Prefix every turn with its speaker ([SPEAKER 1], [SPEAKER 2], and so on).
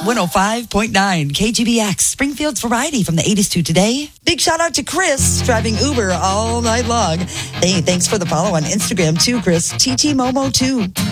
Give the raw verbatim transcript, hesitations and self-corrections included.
[SPEAKER 1] one oh five point nine K G B X, Springfield's variety from the eighties to today. Big shout out to Chris, driving Uber all night long. Hey, thanks for the follow on Instagram too, Chris. T T Momo two.